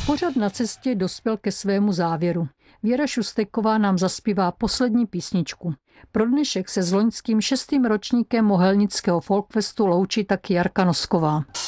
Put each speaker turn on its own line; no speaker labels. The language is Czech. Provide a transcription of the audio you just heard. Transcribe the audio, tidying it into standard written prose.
Pořad Na cestě dospěl ke svému závěru. Věra Šusteková nám zaspívá poslední písničku. Pro dnešek se s loňským 6. ročníkem Mohelnického folkfestu loučí taky Jarka Nosková.